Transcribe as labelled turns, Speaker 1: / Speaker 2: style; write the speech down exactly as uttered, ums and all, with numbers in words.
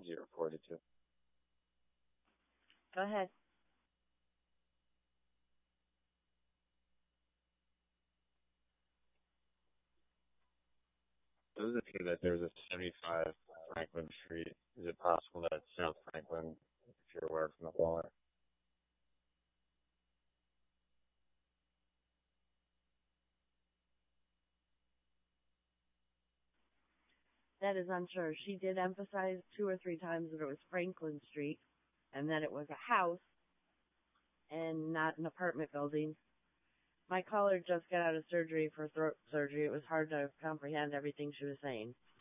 Speaker 1: you reported to.
Speaker 2: Go ahead.
Speaker 1: Does it appear that there's a seventy-five Franklin Street? Is it possible that South Franklin, if you're aware from the caller?
Speaker 2: That is unsure. She did emphasize two or three times that it was Franklin Street and that it was a house and not an apartment building. My caller just got out of surgery for throat surgery. It was hard to comprehend everything she was saying.